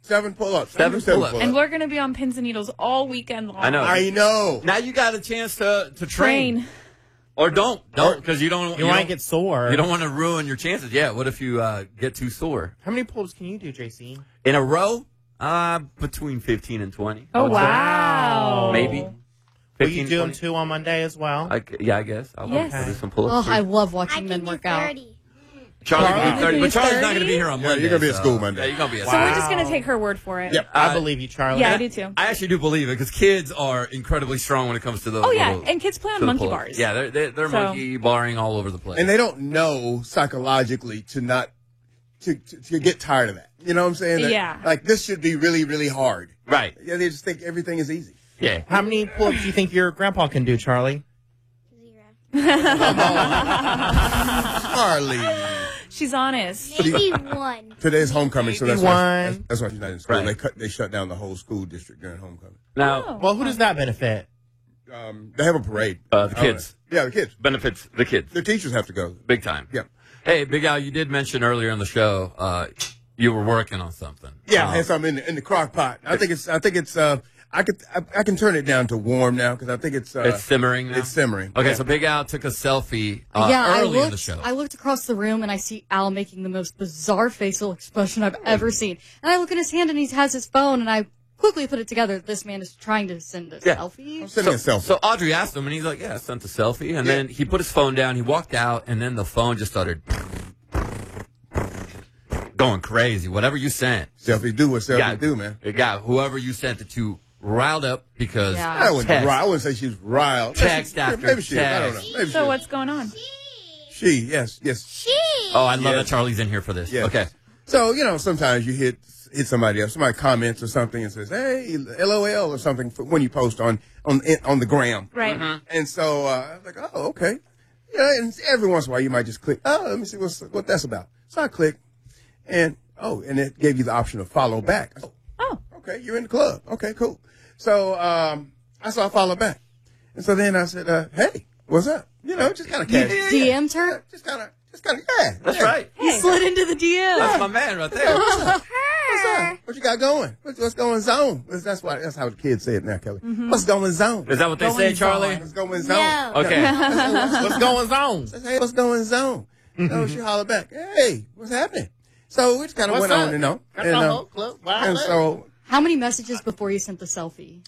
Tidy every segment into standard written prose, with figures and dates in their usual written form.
7 pull-ups. 7 pull-ups. And we're going to be on pins and needles all weekend long. I know. Now you got a chance to train. Or don't, because you might get sore. You don't want to ruin your chances. Yeah, what if you get too sore? How many pull-ups can you do, JC? In a row? Between 15 and 20. Oh, wow. Maybe. Will you do them 2 on Monday as well? I guess. I'll do some pull-ups. Oh, I love watching men work out. Charlie can do 30, but Charlie's not going to be here on Monday. You're going to be at school Monday. Yeah, you're going to be at So school. we're just going to take her word for it. Yep. I believe you, Charlie. Yeah, I do too. I actually do believe it because kids are incredibly strong when it comes to those. Oh, yeah, and kids play on monkey pull-ups. bars. Yeah, they're monkey barring all over the place. And they don't know psychologically to get tired of that. You know what I'm saying? Yeah. Like, this should be really, really hard. Right. Yeah, they just think everything is easy. Yeah. How many pull-ups do you think your grandpa can do, Charlie? 0. Charlie. She's honest. Maybe 1. Today's homecoming, so that's why she's not in school. Right. They shut down the whole school district during homecoming. Now, Well, who does that benefit? They have a parade. the kids. Yeah, the kids. Benefits the kids. The teachers have to go. Big time. Yeah. Hey, Big Al, you did mention earlier in the show you were working on something. Yeah, I had something in the crock pot. I think it's I can turn it down to warm now because I think it's simmering now? It's simmering. Okay, Yeah. so Big Al took a selfie I early looked, in the show. I looked across the room and I see Al making the most bizarre facial expression I've ever seen. And I look at his hand and he has his phone and I quickly put it together. This man is trying to send a selfie. I'm sending a selfie. So Audrey asked him, and he's like, yeah, I sent a selfie. And then he put his phone down, he walked out, and then the phone just started going crazy. Whatever you sent. Selfies do what selfies do, man. It got whoever you sent it to riled up because I wouldn't say she's riled. Text after maybe she is. I don't know. text. Maybe So what's going on? yes. Oh, I love that Charlie's in here for this. Yes. Okay. So, sometimes you hit somebody else. Somebody comments or something and says, hey, LOL or something when you post on the gram. Right. Mm-hmm. And so I was like, oh, okay. Yeah, and every once in a while you might just click, oh, let me see what that's about. So I click, and it gave you the option of follow back. I said, Oh. okay, you're in the club. Okay, cool. So I saw follow back. And so then I said, hey, what's up? Just kind of casual. DM'd her? Just kind of, yeah. That's right. He slid into the DM. That's my man right there. What's up? What you got going? What's going zone? That's how the kids say it now, Kelly. What's going zone? Is that what they say, Charlie? What's going zone? No. Okay. What's going on? Hey, what's going zone? So she hollered back, hey, what's happening? So we just kind of went on, and so. How many messages before you sent the selfie?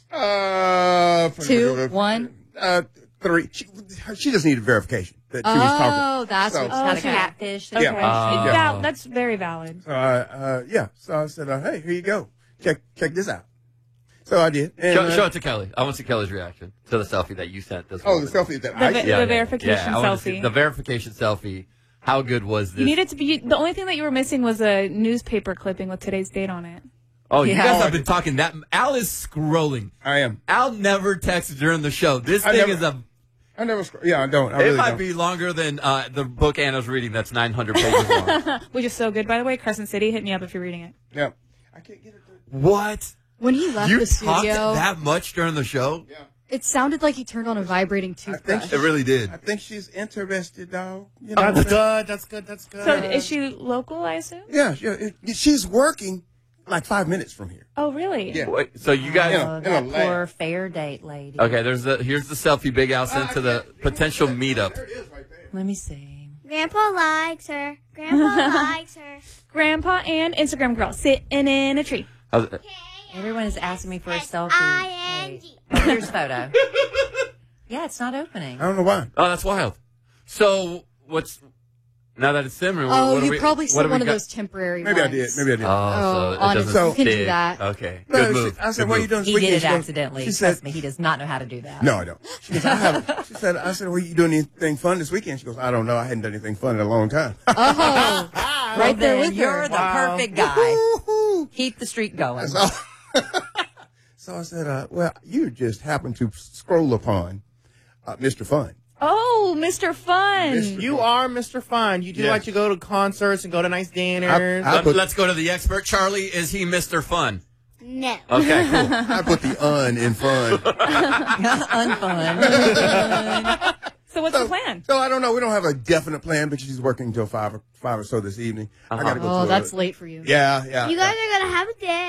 2, 1? 3. She just needed verification that she was talking. Oh, that's So- what's Oh, not a okay. catfish. Okay. Yeah. That's very valid. So I said, hey, here you go. Check this out. So I did. And, Show it to Kelly. I want to see Kelly's reaction to the selfie that you sent. This the morning. selfie that The verification I want to see selfie. the verification selfie. How good was this? You needed to be. The only thing that you were missing was a newspaper clipping with today's date on it. Oh, you Yeah. guys have been talking that. Al is scrolling. I am. Al never texts during the show. This thing is a. I never. I don't. I It really might don't. be longer than the book Anna's reading. That's 900 pages long. Which is so good, by the way. Crescent City, hit me up if you're reading it. Yeah. I can't get it. What? When he left You the talked studio, that much during the show? Yeah. it sounded like he turned on a vibrating toothbrush. think It really did. I think she's interested, dog. That's good. That's good. That's good. So is she local, I assume? Yeah. She's working like 5 minutes from here. Oh, really? Yeah. Wait, so you guys. Yeah. Oh, that In a lab. poor fair date lady. Okay, here's the selfie Big Al sent to the potential meetup. There it is right there. Let me see. Grandpa likes her. Grandpa likes her. Grandpa and Instagram girl sitting in a tree. Everyone is asking me for a selfie. I-N-G. Wait. Oh, here's a photo. Yeah, it's not opening. I don't know why. Oh, that's wild. So what's now that it's simmering? Oh, what you do we, probably what sent do we one of got? those temporary Maybe I ones. did. Maybe I did. Oh, so it honestly, doesn't you can do stick. that. Okay, No, good move. I said, Good "What are you move. doing?" He Sweetie? did it She goes- accidentally. She Trust said, me, he does not know how to do that. "No, I don't." She goes, I said, "Well, you doing anything fun this weekend?" She goes, "I don't know. I hadn't done anything fun in a long time." Oh, right there with You're her. the perfect guy. Keep the streak going. So, so I said, "Well, you just happened to scroll upon Mr. Fun." Oh, Mr. Fun. You are Mr. Fun. You do Yes. like to go to concerts and go to nice dinners. Let's go to the expert. Charlie, is he Mr. Fun? No. Okay, cool. I put the in fun. Unfun. So what's the plan? So I don't know. We don't have a definite plan, but she's working until five or so this evening. I gotta go. Oh, to that's late for you. Yeah. You guys are going to have a day.